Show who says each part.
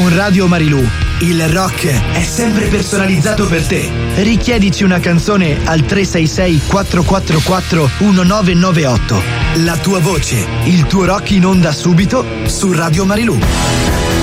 Speaker 1: con Radio Marilù. Il rock è sempre personalizzato per te. Richiedici una canzone al 366 444 1998. La tua voce, il tuo rock in onda subito su Radio Marilù.